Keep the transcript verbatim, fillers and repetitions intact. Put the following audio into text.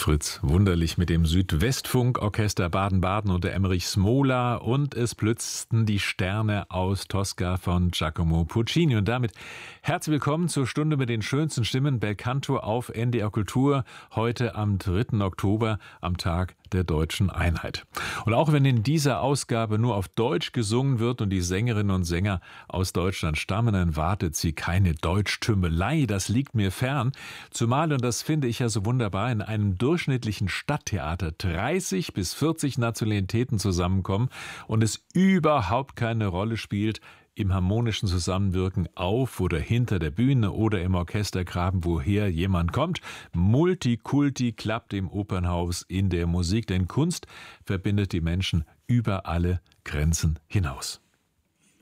Fritz Wunderlich mit dem Südwestfunk-Orchester Baden-Baden unter Emmerich Smola und es blitzten die Sterne aus Tosca von Giacomo Puccini. Und damit herzlich willkommen zur Stunde mit den schönsten Stimmen Belcanto auf N D R Kultur, heute am dritten Oktober, am Tag der deutschen Einheit. Und auch wenn in dieser Ausgabe nur auf Deutsch gesungen wird und die Sängerinnen und Sänger aus Deutschland stammen, dann wartet sie keine Deutschtümelei, das liegt mir fern. Zumal, und das finde ich ja so wunderbar, in einem durchschnittlichen Stadttheater dreißig bis vierzig Nationalitäten zusammenkommen und es überhaupt keine Rolle spielt, im harmonischen Zusammenwirken auf oder hinter der Bühne oder im Orchestergraben, woher jemand kommt. Multikulti klappt im Opernhaus in der Musik, denn Kunst verbindet die Menschen über alle Grenzen hinaus.